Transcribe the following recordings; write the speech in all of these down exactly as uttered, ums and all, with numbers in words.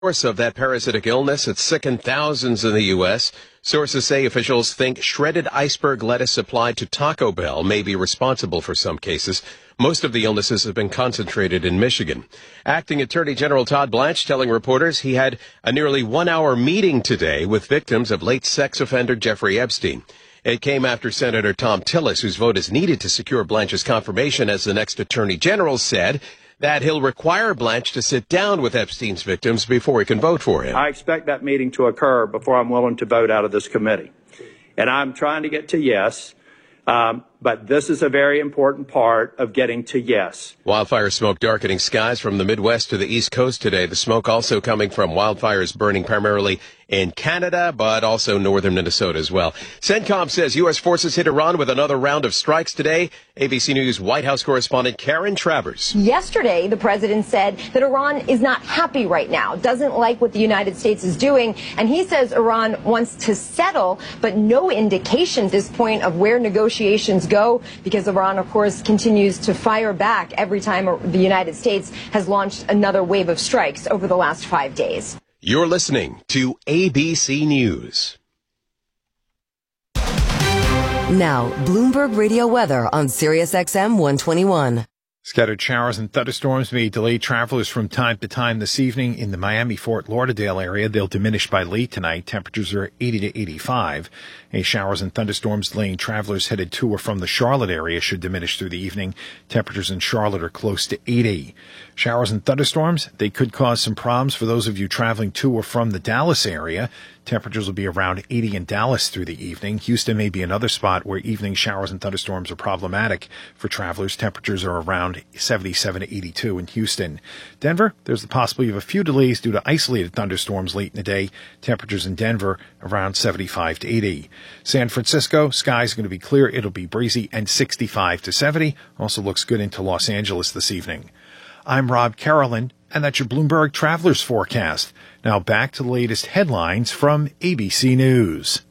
Source of that parasitic illness. It's sickened thousands in the U S. Sources say officials think shredded iceberg lettuce supplied to Taco Bell may be responsible for some cases. Most of the illnesses have been concentrated in Michigan. Acting Attorney General Todd Blanche telling reporters he had a nearly one-hour meeting today with victims of late sex offender Jeffrey Epstein. It came after Senator Thom Tillis, whose vote is needed to secure Blanche's confirmation as the next Attorney General, said that he'll require Blanche to sit down with Epstein's victims before he can vote for him. I expect that meeting to occur before I'm willing to vote out of this committee. And I'm trying to get to yes, um, but this is a very important part of getting to yes. Wildfire smoke darkening skies from the Midwest to the East Coast today. The smoke also coming from wildfires burning primarily in Canada, but also northern Minnesota as well. CENTCOM says U S forces hit Iran with another round of strikes today. A B C News White House correspondent Karen Travers. Yesterday, the president said that Iran is not happy right now, doesn't like what the United States is doing, and he says Iran wants to settle, but no indication at this point of where negotiations go, because Iran, of course, continues to fire back every time the United States has launched another wave of strikes over the last five days. You're listening to A B C News. Now, Bloomberg Radio weather on Sirius X M one twenty-one. Scattered showers and thunderstorms may delay travelers from time to time this evening in the Miami-Fort Lauderdale area. They'll diminish by late tonight. Temperatures are eighty to eighty-five. Any showers and thunderstorms delaying travelers headed to or from the Charlotte area should diminish through the evening. Temperatures in Charlotte are close to eighty. Showers and thunderstorms, they could cause some problems for those of you traveling to or from the Dallas area. Temperatures will be around eighty in Dallas through the evening. Houston may be another spot where evening showers and thunderstorms are problematic for travelers. Temperatures are around seventy-seven to eighty-two in Houston. Denver, there's the possibility of a few delays due to isolated thunderstorms late in the day. Temperatures in Denver around seventy-five to eighty. San Francisco, skies are going to be clear. It'll be breezy and sixty-five to seventy. Also looks good into Los Angeles this evening. I'm Rob Carolyn, and that's your Bloomberg Travelers Forecast. Now back to the latest headlines from A B C News.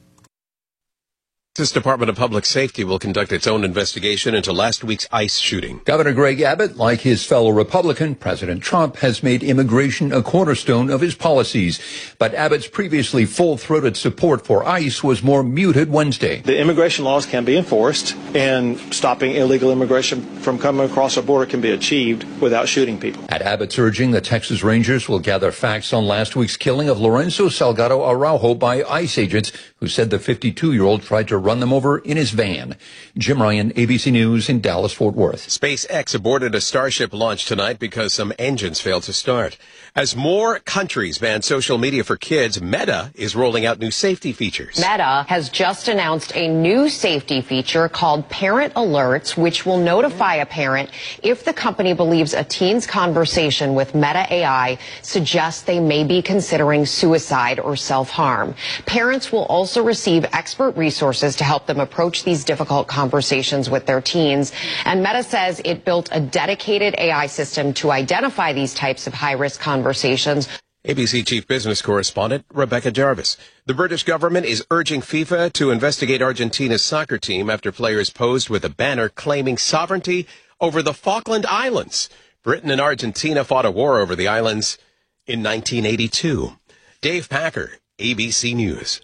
The Texas Department of Public Safety will conduct its own investigation into last week's ICE shooting. Governor Greg Abbott, like his fellow Republican, President Trump, has made immigration a cornerstone of his policies. But Abbott's previously full-throated support for ICE was more muted Wednesday. The immigration laws can be enforced, and stopping illegal immigration from coming across our border can be achieved without shooting people. At Abbott's urging, the Texas Rangers will gather facts on last week's killing of Lorenzo Salgado Araujo by ICE agents who said the fifty-two-year-old tried to run them over in his van. Jim Ryan, A B C News in Dallas-Fort Worth. SpaceX aborted a Starship launch tonight because some engines failed to start. As more countries ban social media for kids, Meta is rolling out new safety features. Meta has just announced a new safety feature called Parent Alerts, which will notify a parent if the company believes a teen's conversation with Meta A I suggests they may be considering suicide or self-harm. Parents will also receive expert resources to help them approach these difficult conversations with their teens. And Meta says it built a dedicated A I system to identify these types of high-risk conversations. A B C Chief Business Correspondent Rebecca Jarvis. The British government is urging FIFA to investigate Argentina's soccer team after players posed with a banner claiming sovereignty over the Falkland Islands. Britain and Argentina fought a war over the islands in nineteen eighty-two. Dave Packer, A B C News.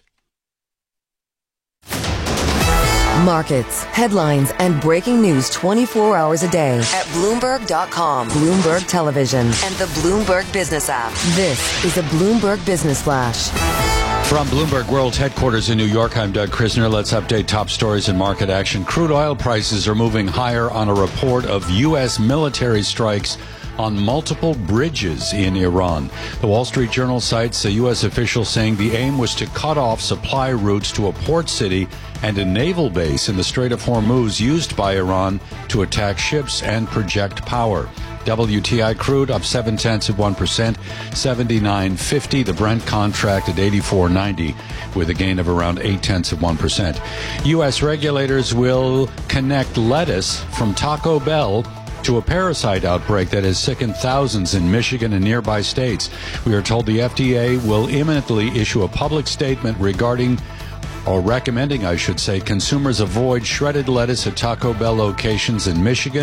Markets, headlines, and breaking news twenty-four hours a day at Bloomberg dot com, Bloomberg Television, and the Bloomberg Business app. This is a Bloomberg Business Flash. From Bloomberg World's headquarters in New York, I'm Doug Krisner. Let's update top stories in market action. Crude oil prices are moving higher on a report of U S military strikes on multiple bridges in Iran. The Wall Street Journal cites a U S official saying the aim was to cut off supply routes to a port city and a naval base in the Strait of Hormuz used by Iran to attack ships and project power. W T I crude up seven tenths of one percent, seventy-nine fifty. The Brent contract at eighty-four ninety with a gain of around eight tenths of one percent. U S regulators will connect lettuce from Taco Bell to a parasite outbreak that has sickened thousands in Michigan and nearby states. We are told the F D A will imminently issue a public statement regarding, or recommending, I should say, consumers avoid shredded lettuce at Taco Bell locations in Michigan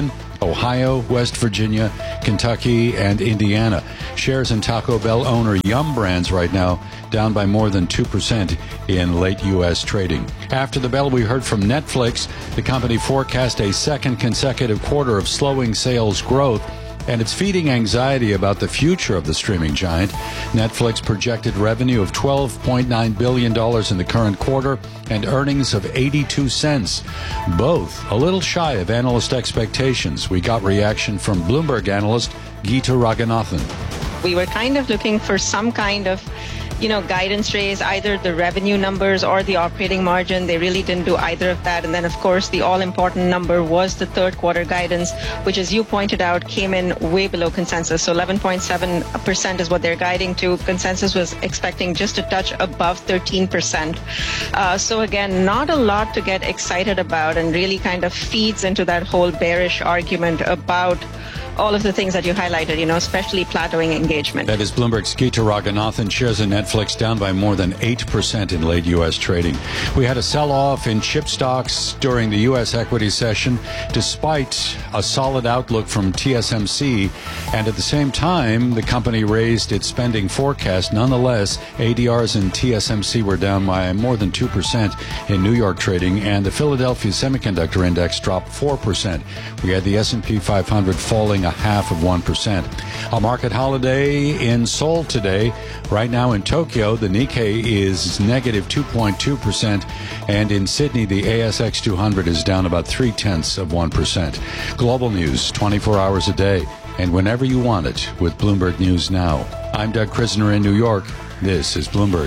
Ohio, West Virginia, Kentucky, and Indiana. Shares in Taco Bell owner Yum Brands right now down by more than two percent in late U S trading. After the bell, we heard from Netflix. The company forecast a second consecutive quarter of slowing sales growth, and it's feeding anxiety about the future of the streaming giant. Netflix projected revenue of twelve point nine billion dollars in the current quarter and earnings of eighty-two cents, both a little shy of analyst expectations. We got reaction from Bloomberg analyst Geeta Raghunathan. We were kind of looking for some kind of you know, guidance raise, either the revenue numbers or the operating margin. They really didn't do either of that. And then, of course, the all-important number was the third quarter guidance, which, as you pointed out, came in way below consensus. So eleven point seven percent is what they're guiding to. Consensus was expecting just a touch above thirteen percent. Uh, so, again, not a lot to get excited about, and really kind of feeds into that whole bearish argument about all of the things that you highlighted, you know, especially plateauing engagement. That is Bloomberg's Geeta Raghunathan. Shares in Netflix down by more than eight percent in late U S trading. We had a sell-off in chip stocks during the U S equity session, despite a solid outlook from T S M C. And at the same time, the company raised its spending forecast. Nonetheless, A D Rs in T S M C were down by more than two percent in New York trading, and the Philadelphia Semiconductor Index dropped four percent. We had the S and P five hundred falling a half of one percent. A market holiday in Seoul today. Right now in Tokyo, the Nikkei is negative two point two percent, and in Sydney, the A S X two hundred is down about three-tenths of one percent. Global news, twenty-four hours a day, and whenever you want it with Bloomberg News Now. I'm Doug Krisner in New York. This is Bloomberg.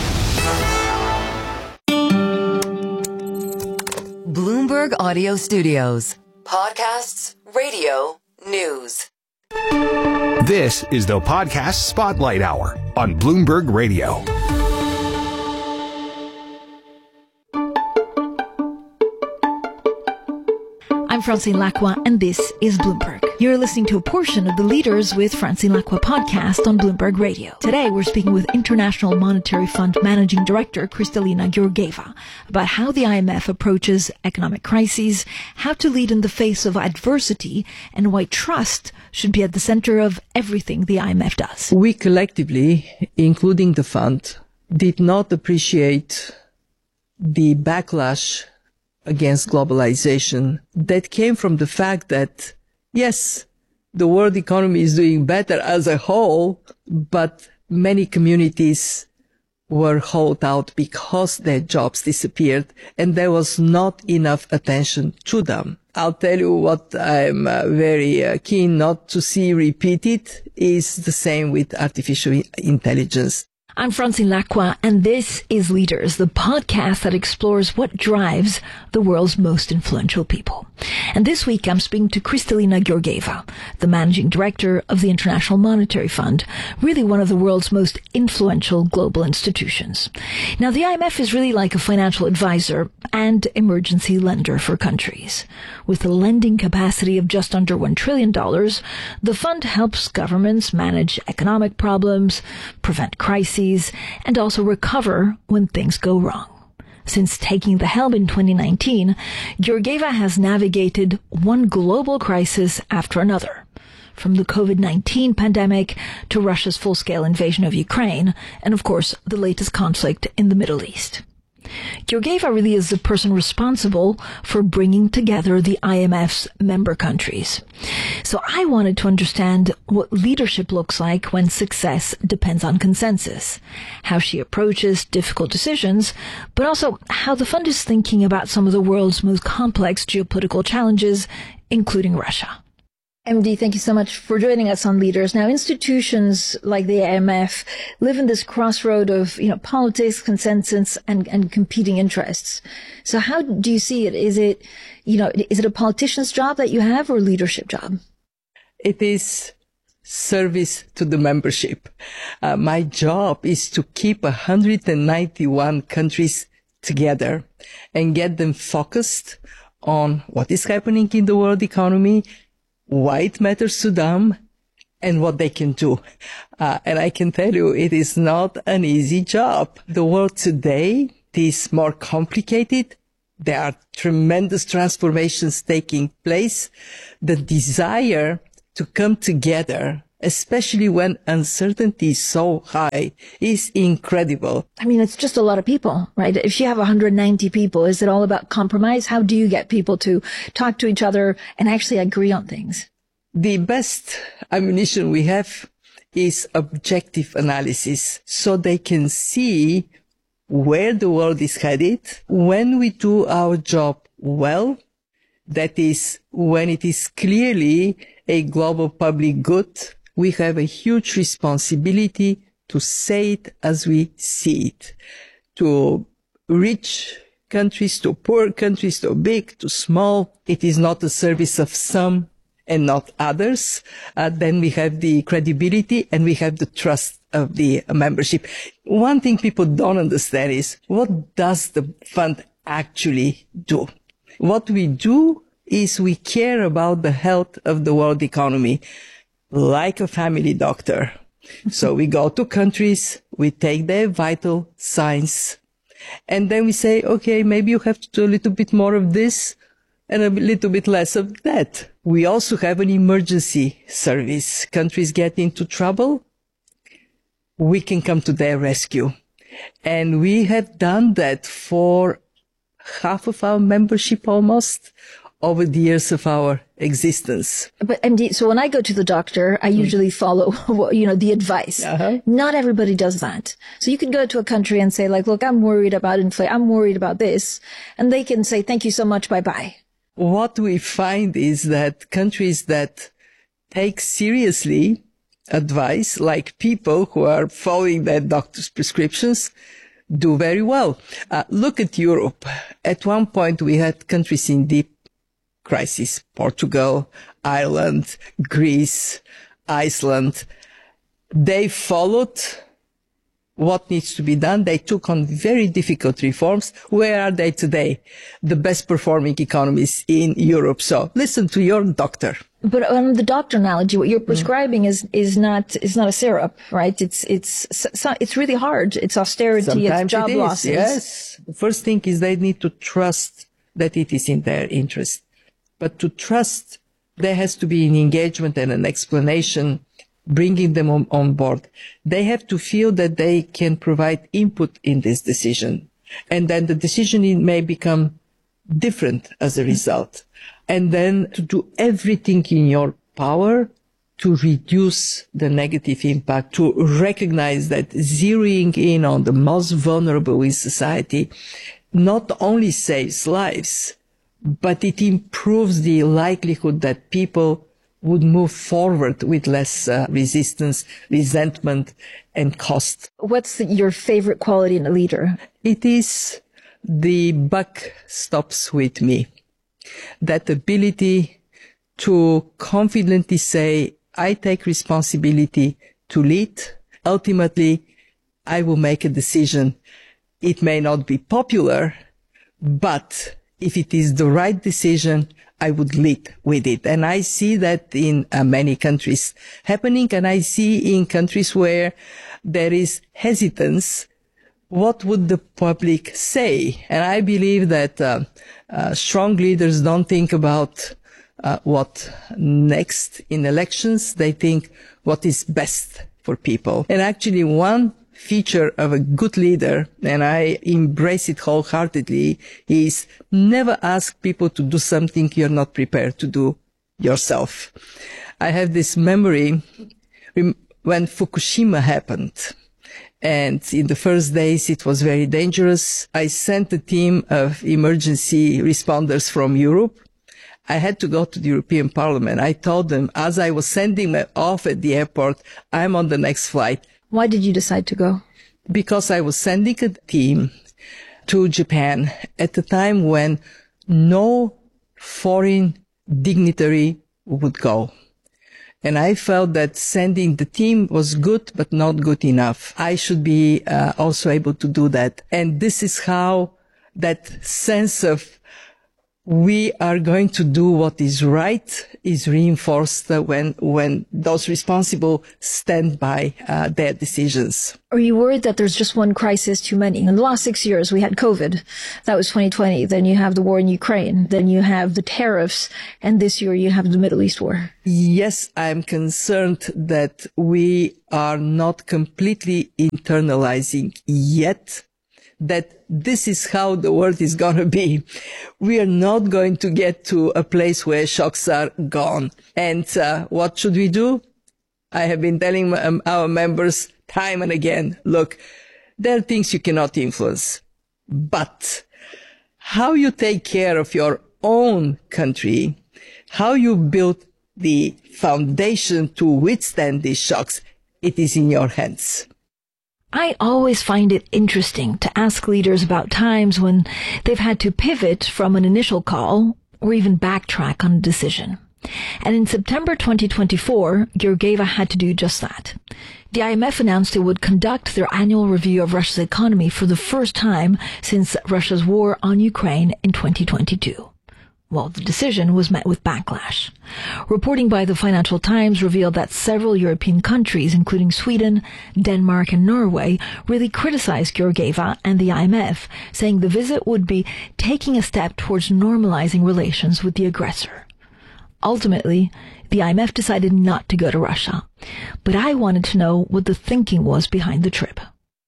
Bloomberg Audio Studios. Podcasts, radio, news. This is the Podcast Spotlight Hour on Bloomberg Radio. I'm Francine Lacqua, and this is Bloomberg. You're listening to a portion of the Leaders with Francine Lacqua podcast on Bloomberg Radio. Today, we're speaking with International Monetary Fund Managing Director Kristalina Georgieva about how the I M F approaches economic crises, how to lead in the face of adversity, and why trust should be at the center of everything the I M F does. We collectively, including the fund, did not appreciate the backlash against globalization that came from the fact that, yes, the world economy is doing better as a whole, but many communities were hauled out because their jobs disappeared and there was not enough attention to them. I'll tell you what I'm uh, very uh, keen not to see repeated is the same with artificial intelligence. I'm Francine Lacqua, and this is Leaders, the podcast that explores what drives the world's most influential people. And this week, I'm speaking to Kristalina Georgieva, the managing director of the International Monetary Fund, really one of the world's most influential global institutions. Now, the I M F is really like a financial advisor and emergency lender for countries. With a lending capacity of just under one trillion dollars, the fund helps governments manage economic problems, prevent crises, and also recover when things go wrong. Since taking the helm in twenty nineteen, Georgieva has navigated one global crisis after another, from the COVID nineteen pandemic to Russia's full-scale invasion of Ukraine, and of course, the latest conflict in the Middle East. Georgieva really is the person responsible for bringing together the I M F's member countries. So I wanted to understand what leadership looks like when success depends on consensus, how she approaches difficult decisions, but also how the fund is thinking about some of the world's most complex geopolitical challenges, including Russia. M D, thank you so much for joining us on Leaders. Now, institutions like the I M F live in this crossroad of, you know, politics, consensus, and, and competing interests. So how do you see it? Is it, you know, is it a politician's job that you have or a leadership job? It is service to the membership. Uh, my job is to keep one hundred ninety-one countries together and get them focused on what is happening in the world economy, why it matters to them, and what they can do. Uh, and I can tell you, it is not an easy job. The world today is more complicated There are tremendous transformations taking place. The desire to come together, especially when uncertainty is so high, is incredible. I mean, it's just a lot of people, right? If you have one hundred ninety people, is it all about compromise? How do you get people to talk to each other and actually agree on things? The best ammunition we have is objective analysis, so they can see where the world is headed. When we do our job well, that is, when it is clearly a global public good, we have a huge responsibility to say it as we see it. To rich countries, to poor countries, to big, to small, it is not the service of some and not others. Uh, then we have the credibility and we have the trust of the membership. One thing people don't understand is, what does the fund actually do? What we do is we care about the health of the world economy, like a family doctor. So we go to countries, we take their vital signs, and then we say, okay, maybe you have to do a little bit more of this and a little bit less of that. We also have an emergency service. Countries get into trouble, we can come to their rescue. And we have done that for half of our membership almost over the years of our existence. But M D, so when I go to the doctor, I usually follow, you know, the advice. Uh-huh. Not everybody does that. So you can go to a country and say, like, look, I'm worried about inflation. I'm worried about this. And they can say, thank you so much. Bye bye. What we find is that countries that take seriously advice, like people who are following their doctor's prescriptions, do very well. Uh, look at Europe. At one point, we had countries in deep crisis. Portugal, Ireland, Greece, Iceland. They followed what needs to be done. They took on very difficult reforms. Where are they today? The best performing economies in Europe. So listen to your doctor. But on the doctor analogy, what you're prescribing is, is not, is not a syrup, right? It's, it's, it's really hard. It's austerity, Sometimes it's job it is, losses. Yes. The first thing is they need to trust that it is in their interest. But to trust, there has to be an engagement and an explanation, bringing them on, on board. They have to feel that they can provide input in this decision. And then the decision may become different as a result. And then to do everything in your power to reduce the negative impact, to recognize that zeroing in on the most vulnerable in society not only saves lives, but it improves the likelihood that people would move forward with less uh, resistance, resentment, and cost. What's the, your favorite quality in a leader? It is the buck stops with me. That ability to confidently say, I take responsibility to lead. Ultimately, I will make a decision. It may not be popular, but if it is the right decision, I would lead with it. And I see that in uh, many countries happening, and I see in countries where there is hesitance, what would the public say? And I believe that uh, uh, strong leaders don't think about uh, what next in elections. They think what is best for people. And actually one feature of a good leader, and I embrace it wholeheartedly, is never ask people to do something you're not prepared to do yourself. I have this memory when Fukushima happened. And in the first days, it was very dangerous. I sent a team of emergency responders from Europe. I had to go to the European Parliament. I told them, as I was sending them off at the airport, I'm on the next flight. Why did you decide to go? Because I was sending a team to Japan at a time when no foreign dignitary would go. And I felt that sending the team was good, but not good enough. I should be uh, also able to do that. And this is how that sense of we are going to do what is right is reinforced when when those responsible stand by uh, their decisions. Are you worried that there's just one crisis too many? In the last six years, we had COVID. That was twenty twenty. Then you have the war in Ukraine. Then you have the tariffs. And this year you have the Middle East war. Yes, I'm concerned that we are not completely internalizing yet that this is how the world is going to be. We are not going to get to a place where shocks are gone. And uh, what should we do? I have been telling um, our members time and again, look, there are things you cannot influence. But how you take care of your own country, how you build the foundation to withstand these shocks, it is in your hands. I always find it interesting to ask leaders about times when they've had to pivot from an initial call or even backtrack on a decision. And in September twenty twenty-four, Georgieva had to do just that. The I M F announced it would conduct their annual review of Russia's economy for the first time since Russia's war on Ukraine in twenty twenty-two. Well, the decision was met with backlash. Reporting by the Financial Times revealed that several European countries, including Sweden, Denmark, and Norway, really criticized Georgieva and the I M F, saying the visit would be taking a step towards normalizing relations with the aggressor. Ultimately, the I M F decided not to go to Russia. But I wanted to know what the thinking was behind the trip.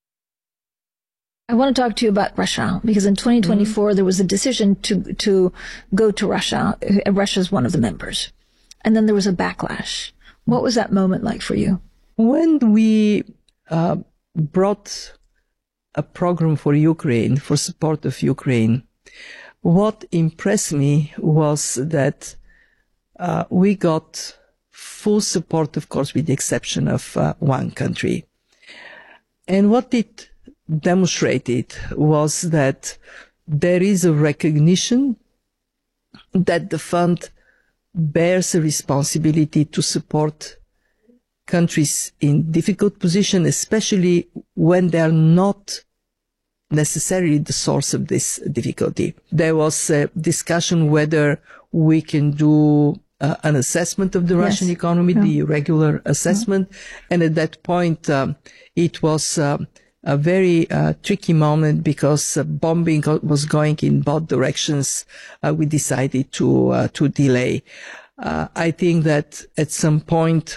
I want to talk to you about Russia, because in twenty twenty-four, mm-hmm. there was a decision to to go to Russia. Russia is one of the members. And then there was a backlash. What was that moment like for you? When we uh, brought a program for Ukraine, for support of Ukraine, what impressed me was that uh, we got full support, of course, with the exception of uh, one country. And what it demonstrated was that there is a recognition that the fund bears a responsibility to support countries in difficult position, especially when they are not necessarily the source of this difficulty. There was a discussion whether we can do uh, an assessment of the yes. Russian economy, yeah. the regular assessment, yeah. and at that point um, it was uh, a very uh, tricky moment because uh, bombing was going in both directions. Uh, we decided to uh, to delay. Uh, I think that at some point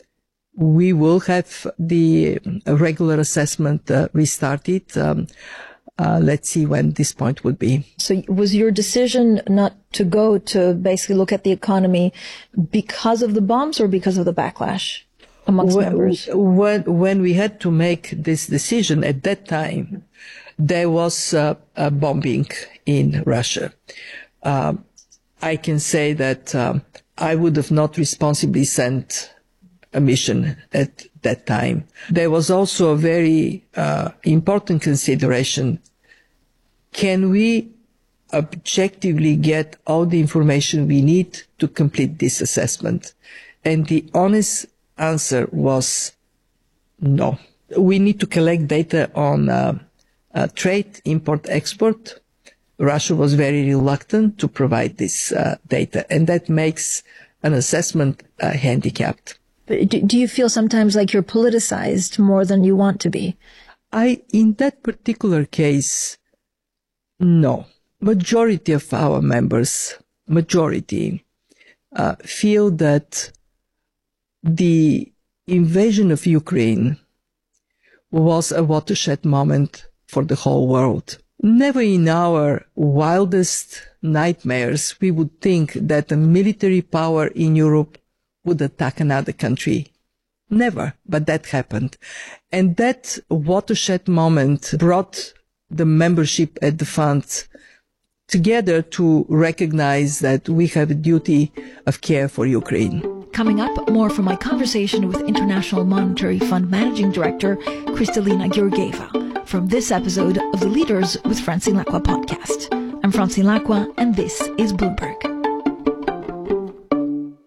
we will have the regular assessment uh, restarted. Um, uh, let's see when this point will be. So was your decision not to go to basically look at the economy because of the bombs or because of the backlash amongst when, members? When, when we had to make this decision at that time, there was uh, a bombing in Russia. Um, I can say that um, I would have not responsibly sent a mission at that time. There was also a very uh, important consideration. Can we objectively get all the information we need to complete this assessment? And the honest answer was no. We need to collect data on uh, uh, trade, import, export. Russia was very reluctant to provide this uh, data, and that makes an assessment uh, handicapped. But do, do you feel sometimes like you're politicized more than you want to be? I, in that particular case, no. Majority of our members, majority, uh, feel that the invasion of Ukraine was a watershed moment for the whole world. Never in our wildest nightmares we would think that a military power in Europe would attack another country. Never, but that happened. And that watershed moment brought the membership at the fund together to recognize that we have a duty of care for Ukraine. Coming up, more from my conversation with International Monetary Fund Managing Director Kristalina Georgieva from this episode of the Leaders with Francine Lacqua podcast. I'm Francine Lacqua, and this is Bloomberg.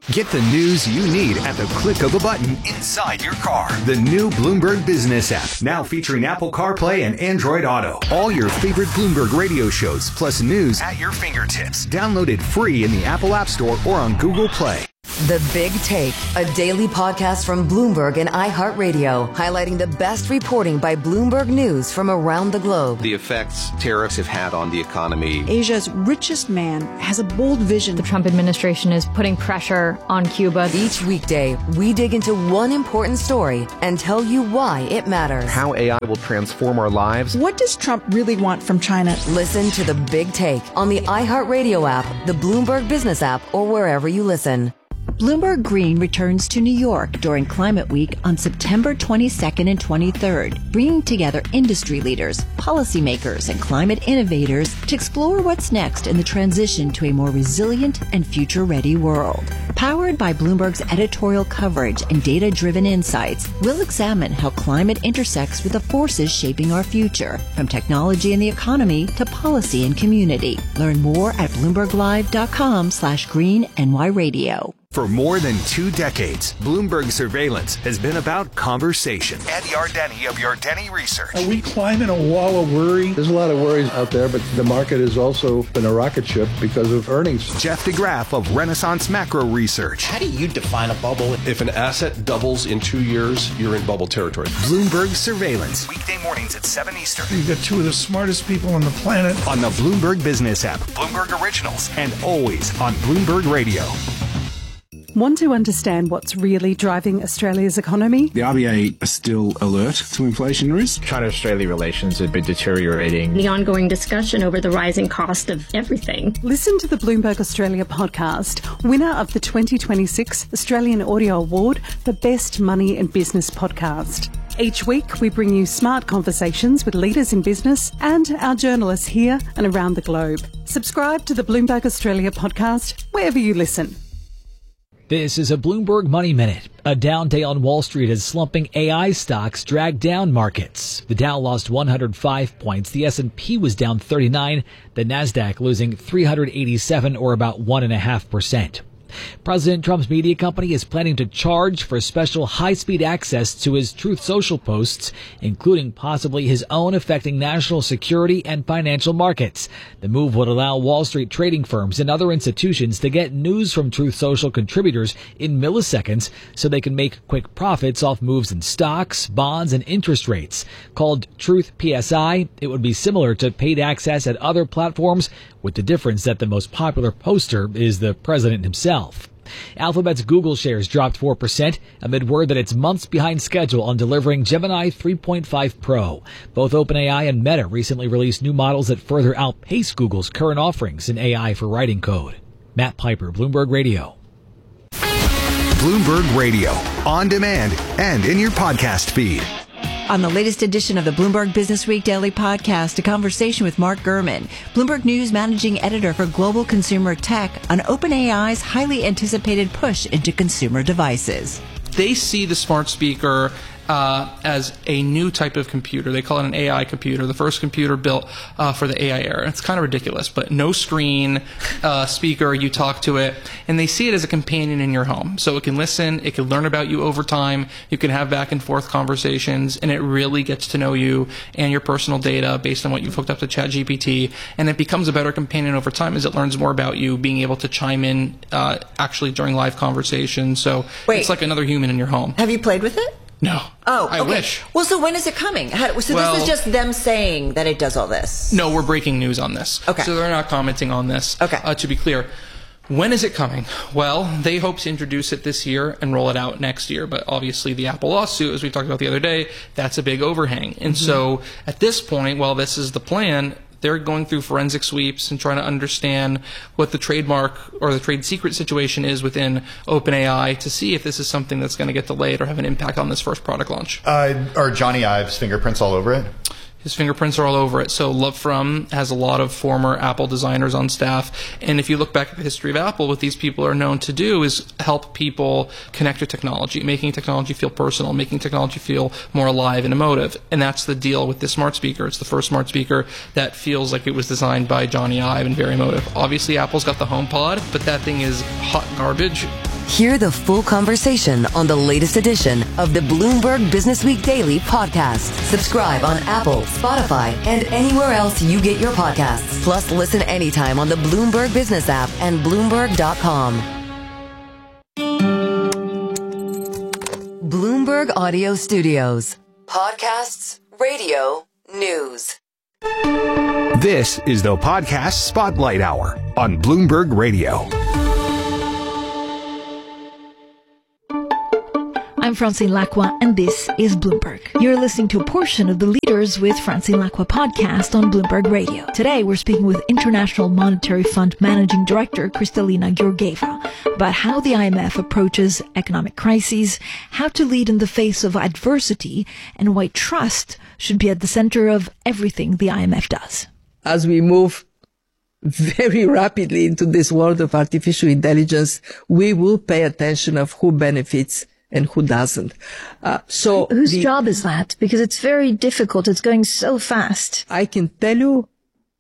Get the news you need at the click of a button inside your car. The new Bloomberg Business app, now featuring Apple CarPlay and Android Auto. All your favorite Bloomberg radio shows, plus news at your fingertips. Download it free in the Apple App Store or on Google Play. The Big Take, a daily podcast from Bloomberg and iHeartRadio, highlighting the best reporting by Bloomberg News from around the globe. The effects tariffs have had on the economy. Asia's richest man has a bold vision. The Trump administration is putting pressure on Cuba. Each weekday, we dig into one important story and tell you why it matters. How A I will transform our lives. What does Trump really want from China? Listen to The Big Take on the iHeartRadio app, the Bloomberg Business app, or wherever you listen. Bloomberg Green returns to New York during Climate Week on September twenty-second and twenty-third, bringing together industry leaders, policymakers, and climate innovators to explore what's next in the transition to a more resilient and future-ready world. Powered by Bloomberg's editorial coverage and data-driven insights, we'll examine how climate intersects with the forces shaping our future, from technology and the economy to policy and community. Learn more at bloomberglive.com slash green NY radio. For more than two decades, Bloomberg Surveillance has been about conversation. Ed Yardeni of Yardeni Research. Are we climbing a wall of worry? There's a lot of worries out there, but the market has also been a rocket ship because of earnings. Jeff DeGraff of Renaissance Macro Research. How do you define a bubble? If an asset doubles in two years, you're in bubble territory. Bloomberg Surveillance. Weekday mornings at seven Eastern. You've got two of the smartest people on the planet. On the Bloomberg Business app, Bloomberg Originals, and always on Bloomberg Radio. Want to understand what's really driving Australia's economy? The R B A are still alert to inflation risk. China-Australia relations have been deteriorating. The ongoing discussion over the rising cost of everything. Listen to the Bloomberg Australia podcast, winner of the twenty twenty-six Australian Audio Award for Best Money and Business Podcast. Each week, we bring you smart conversations with leaders in business and our journalists here and around the globe. Subscribe to the Bloomberg Australia podcast wherever you listen. This is a Bloomberg Money Minute. A down day on Wall Street as slumping A I stocks dragged down markets. The Dow lost one hundred five points. The S and P was down thirty-nine. The Nasdaq losing three hundred eighty-seven, or about one point five percent. President Trump's media company is planning to charge for special high-speed access to his Truth Social posts, including possibly his own, affecting national security and financial markets. The move would allow Wall Street trading firms and other institutions to get news from Truth Social contributors in milliseconds so they can make quick profits off moves in stocks, bonds, and interest rates. Called Truth P S I, it would be similar to paid access at other platforms, with the difference that the most popular poster is the president himself. Alphabet's Google shares dropped four percent amid word that it's months behind schedule on delivering Gemini three point five Pro. Both OpenAI and Meta recently released new models that further outpace Google's current offerings in A I for writing code. Matt Piper, Bloomberg Radio. Bloomberg Radio, on demand and in your podcast feed. On the latest edition of the Bloomberg Business Week Daily Podcast, a conversation with Mark Gurman, Bloomberg News Managing Editor for Global Consumer Tech, on OpenAI's highly anticipated push into consumer devices. They see the smart speaker Uh, as a new type of computer. They call it an A I computer, the first computer built uh, for the A I era. It's kind of ridiculous, but no screen, uh, speaker, you talk to it, and they see it as a companion in your home. So it can listen, it can learn about you over time, you can have back and forth conversations, and it really gets to know you and your personal data based on what you've hooked up to ChatGPT, and it becomes a better companion over time as it learns more about you, being able to chime in uh, actually during live conversations. So Wait. It's like another human in your home. Have you played with it? No. Oh, I okay. wish. Well, so when is it coming? How, so well, this is just them saying that it does all this? No, we're breaking news on this. Okay. So they're not commenting on this. Okay. Uh, to be clear, when is it coming? Well, they hope to introduce it this year and roll it out next year. But obviously the Apple lawsuit, as we talked about the other day, that's a big overhang. And mm-hmm. so at this point, while this is the plan, they're going through forensic sweeps and trying to understand what the trademark or the trade secret situation is within OpenAI to see if this is something that's going to get delayed or have an impact on this first product launch. Uh, are Johnny Ive's fingerprints all over it? His fingerprints are all over it. So Love From has a lot of former Apple designers on staff. And if you look back at the history of Apple, what these people are known to do is help people connect to technology, making technology feel personal, making technology feel more alive and emotive. And that's the deal with this smart speaker. It's the first smart speaker that feels like it was designed by Johnny Ive and very emotive. Obviously, Apple's got the HomePod, but that thing is hot garbage. Hear the full conversation on the latest edition of the Bloomberg Business Week Daily podcast. Subscribe on Apple, Spotify, and anywhere else you get your podcasts. Plus, listen anytime on the Bloomberg Business app and Bloomberg dot com. Bloomberg Audio Studios. Podcasts, radio, news. This is the Podcast Spotlight Hour on Bloomberg Radio. I'm Francine Lacqua, and this is Bloomberg. You're listening to a portion of the Leaders with Francine Lacqua podcast on Bloomberg Radio. Today, we're speaking with International Monetary Fund Managing Director Kristalina Georgieva about how the I M F approaches economic crises, how to lead in the face of adversity, and why trust should be at the center of everything the I M F does. As we move very rapidly into this world of artificial intelligence, we will pay attention of who benefits and who doesn't. Uh, so whose the, job is that? Because it's very difficult. It's going so fast. I can tell you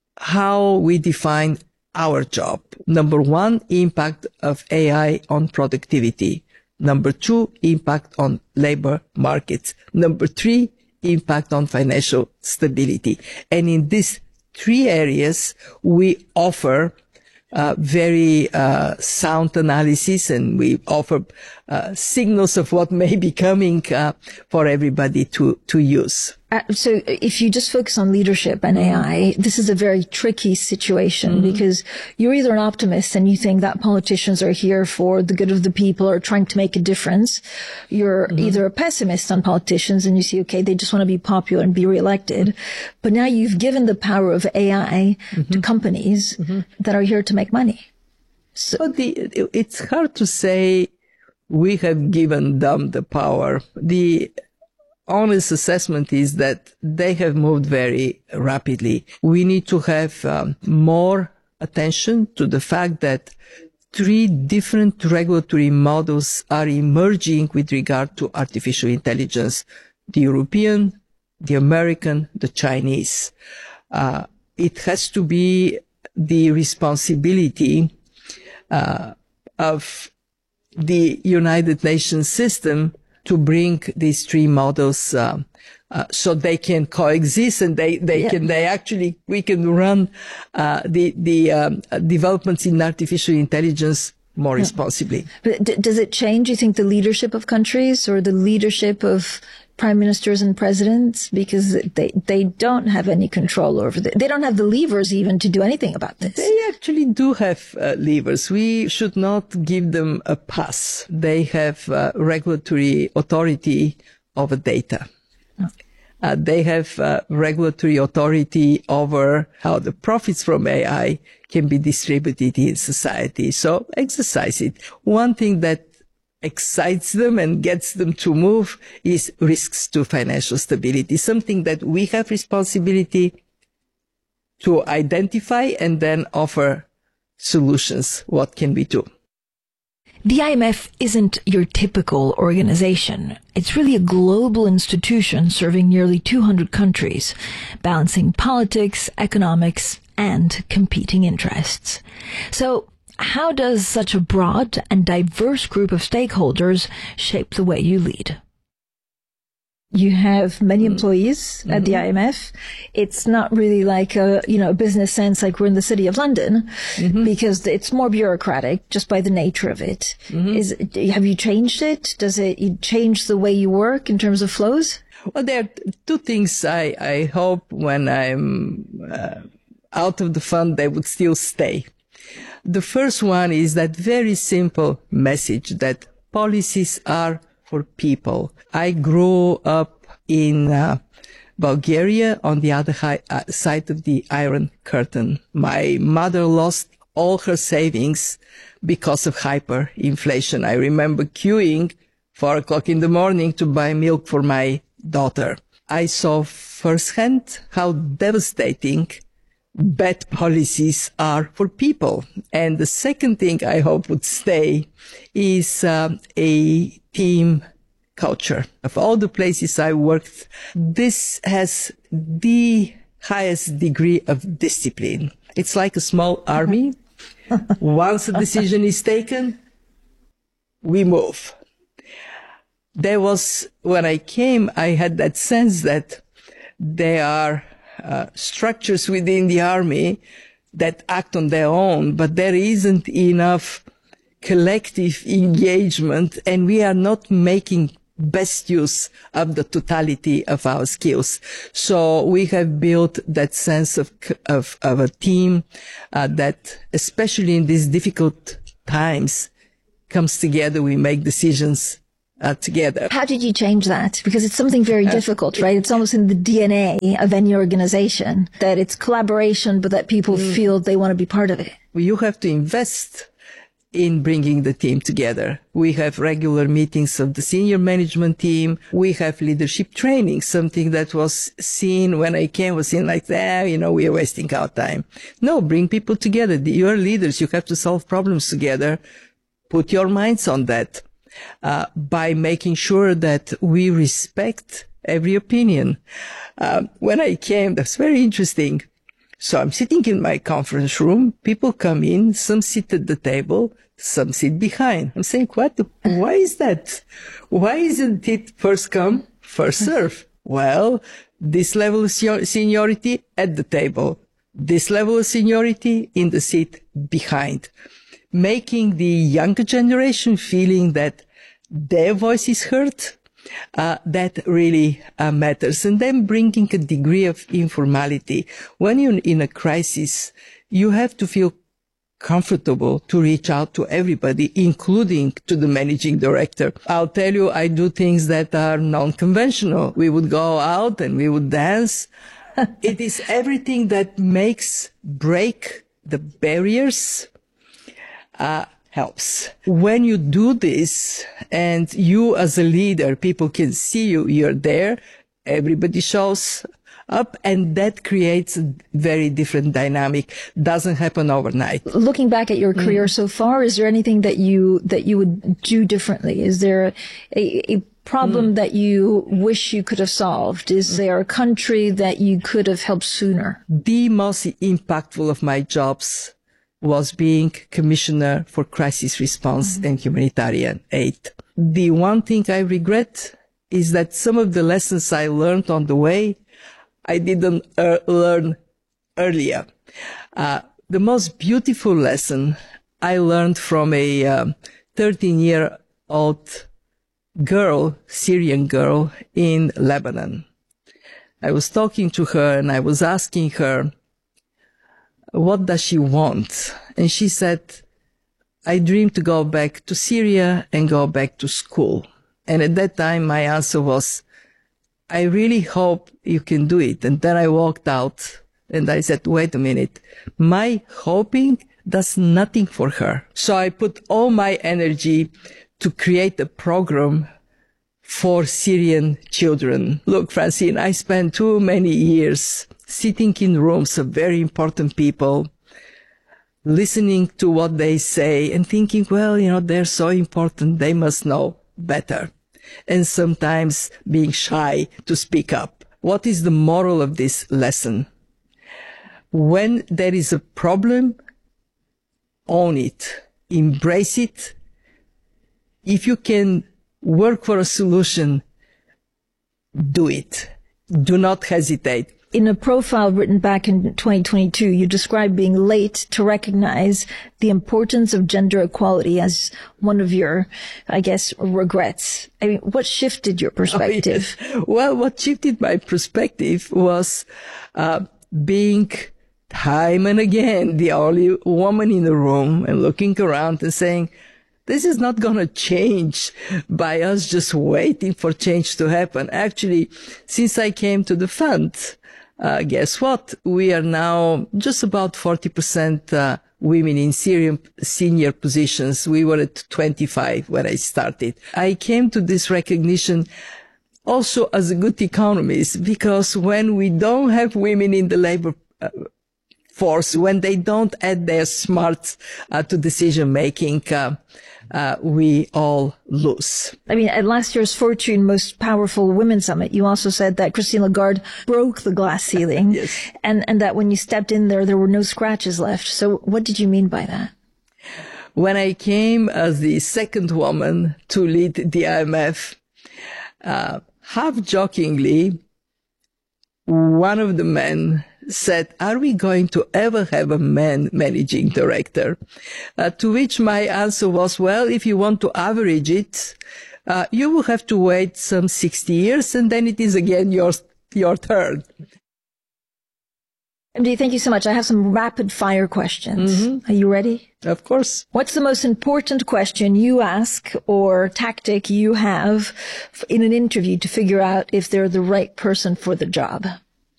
how we define our job. Number one, impact of A I on productivity. Number two, impact on labor markets. Number three, impact on financial stability. And in these three areas, we offer Uh, very uh, sound analysis, and we offer uh, signals of what may be coming uh, for everybody to to use. Uh, so if you just focus on leadership and A I, this is a very tricky situation mm-hmm. because you're either an optimist and you think that politicians are here for the good of the people or trying to make a difference. You're mm-hmm. either a pessimist on politicians and you see, okay, they just want to be popular and be reelected. But now you've given the power of A I mm-hmm. to companies mm-hmm. that are here to make money. So well, the, it's hard to say we have given them the power. The honest assessment is that they have moved very rapidly. We need to have um, more attention to the fact that three different regulatory models are emerging with regard to artificial intelligence: the European, the American, the Chinese. Uh, it has to be the responsibility uh, of the United Nations system to bring these three models uh, uh, so they can coexist and they, they yeah. can, they actually, we can run uh, the, the um, developments in artificial intelligence more yeah. responsibly. But d- does it change, you think, the leadership of countries or the leadership of prime ministers and presidents? Because they, they don't have any control over it. They don't have the levers even to do anything about this. They actually do have uh, levers. We should not give them a pass. They have uh, regulatory authority over data. Okay. Uh, they have uh, regulatory authority over how the profits from A I can be distributed in society. So exercise it. One thing that excites them and gets them to move is risks to financial stability, something that we have responsibility to identify and then offer solutions. What can we do? The I M F isn't your typical organization. It's really a global institution serving nearly two hundred countries, balancing politics, economics, and competing interests. So, how does such a broad and diverse group of stakeholders shape the way you lead? You have many employees mm-hmm. at the I M F. It's not really like a, you know, business sense like we're in the City of London mm-hmm. because it's more bureaucratic just by the nature of it. Mm-hmm. Is, have you changed it? Does it change the way you work in terms of flows? Well, there are two things I, I hope when I'm uh, out of the fund, they would still stay. The first one is that very simple message that policies are for people. I grew up in uh, Bulgaria on the other hi- uh, side of the Iron Curtain. My mother lost all her savings because of hyperinflation. I remember queuing four o'clock in the morning to buy milk for my daughter. I saw firsthand how devastating bad policies are for people. And the second thing I hope would stay is uh, a team culture. Of all the places I worked, this has the highest degree of discipline. It's like a small army. Once a decision is taken, we move. There was, when I came, I had that sense that there are uh, structures within the army that act on their own, but there isn't enough collective engagement, and we are not making best use of the totality of our skills. So we have built that sense of of, of a team uh, that, especially in these difficult times, comes together. We make decisions uh, together. How did you change that? Because it's something very Uh, difficult, right? It's almost in the D N A of any organization that it's collaboration, but that people Mm. feel they want to be part of it. You have to invest in bringing the team together. We have regular meetings of the senior management team. We have leadership training, something that was seen when I came was seen like, ah, you know, we are wasting our time. No, bring people together. You're leaders. You have to solve problems together. Put your minds on that, uh, by making sure that we respect every opinion. Uh, when I came, that's very interesting. So I'm sitting in my conference room. People come in. Some sit at the table. Some sit behind. I'm saying, what? Why is that? Why isn't it first come, first serve? Well, this level of seniority at the table. This level of seniority in the seat behind. Making the younger generation feeling that their voice is heard. Uh, that really uh, matters. And then bringing a degree of informality. When you're in a crisis, you have to feel comfortable to reach out to everybody, including to the managing director. I'll tell you, I do things that are non-conventional. We would go out and we would dance. It is everything that makes, break the barriers, uh, helps. When you do this and you as a leader, people can see you, you're there, everybody shows up, and that creates a very different dynamic. Doesn't happen overnight. Looking back at your career Mm. so far, is there anything that you, that you would do differently? Is there a, a problem Mm. that you wish you could have solved? Is there a country that you could have helped sooner? The most impactful of my jobs was being Commissioner for Crisis Response mm-hmm. and Humanitarian Aid. The one thing I regret is that some of the lessons I learned on the way, I didn't uh, learn earlier. Uh, the most beautiful lesson I learned from a um, thirteen-year-old girl, Syrian girl in Lebanon. I was talking to her and I was asking her, what does she want? And she said, I dream to go back to Syria and go back to school. And at that time, my answer was, I really hope you can do it. And then I walked out and I said, wait a minute. My hoping does nothing for her. So I put all my energy to create a program for Syrian children. Look, Francine, I spent too many years sitting in rooms of very important people, listening to what they say and thinking, well, you know, they're so important, they must know better. And sometimes being shy to speak up. What is the moral of this lesson? When there is a problem, own it, embrace it. If you can work for a solution, do it. Do not hesitate. In a profile written back in twenty twenty-two, you described being late to recognize the importance of gender equality as one of your, I guess, regrets. I mean, what shifted your perspective? Oh, yes. Well, what shifted my perspective was uh, being time and again the only woman in the room and looking around and saying, this is not going to change by us just waiting for change to happen. Actually, since I came to the fund, Uh, guess what? We are now just about forty percent uh, women in Syrian senior positions. We were at twenty-five when I started. I came to this recognition also as a good economist, because when we don't have women in the labor uh, force, when they don't add their smarts uh, to decision making, uh, uh, we all lose. I mean, at last year's Fortune Most Powerful Women Summit, you also said that Christine Lagarde broke the glass ceiling. Yes. and, and that when you stepped in there, there were no scratches left. So what did you mean by that? when I came as the second woman to lead the I M F, uh, half jokingly, one of the men said, "Are we going to ever have a man managing director?" Uh, to which my answer was, well, if you want to average it, uh, you will have to wait some sixty years, and then it is again your, your turn. M D, thank you so much. I have some rapid fire questions. Mm-hmm. Are you ready? Of course. What's the most important question you ask or tactic you have in an interview to figure out if they're the right person for the job?